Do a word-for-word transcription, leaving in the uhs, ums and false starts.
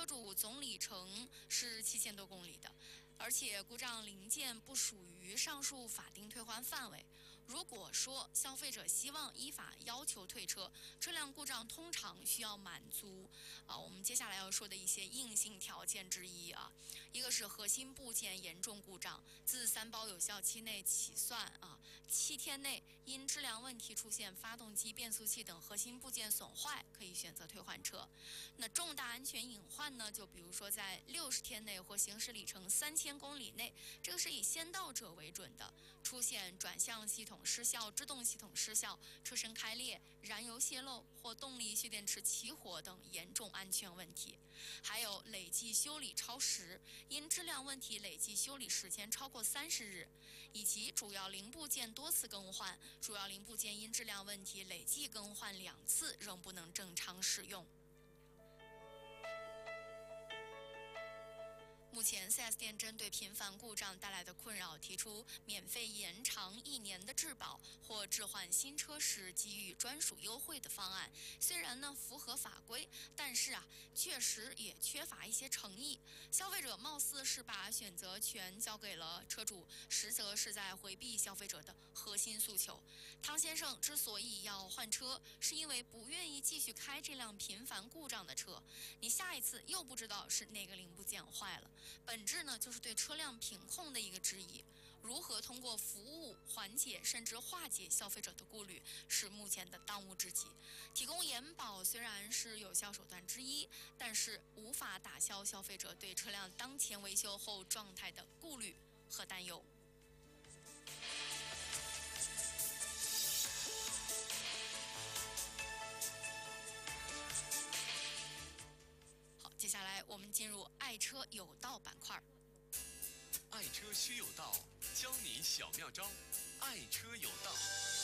车主总里程是七千多公里的，而且故障零件不属于上述法定退还范围。如果说消费者希望依法要求退车，车辆故障通常需要满足啊，我们接下来要说的一些硬性条件之一啊，一个是核心部件严重故障，自三包有效期内起算啊，七天内因质量问题出现发动机、变速器等核心部件损坏，可以选择退换车。那重大安全隐患呢，就比如说在六十天内或行驶里程三千公里内，这个是以先到者为准的，出现转向系统失效、制动系统失效、车身开裂、燃油泄漏或动力蓄电池起火等严重安全问题。还有累计修理超时，因质量问题累计修理时间超过三十日，以及主要零部件多次更换，主要零部件因质量问题累计更换两次仍不能正常使用。目前 四 S 店针对频繁故障带来的困扰，提出免费延长一年的质保或置换新车时给予专属优惠的方案。虽然呢符合法规，但是啊确实也缺乏一些诚意。消费者貌似是把选择权交给了车主，实则是在回避消费者的核心诉求。汤先生之所以要换车，是因为不愿意继续开这辆频繁故障的车。你下一次又不知道是哪个零部件坏了。本质呢，就是对车辆品控的一个质疑。如何通过服务缓解甚至化解消费者的顾虑，是目前的当务之急。提供延保虽然是有效手段之一，但是无法打消消费者对车辆当前维修后状态的顾虑和担忧。接下来我们进入爱车有道板块。 爱车须有道，教你小妙招，爱车有道。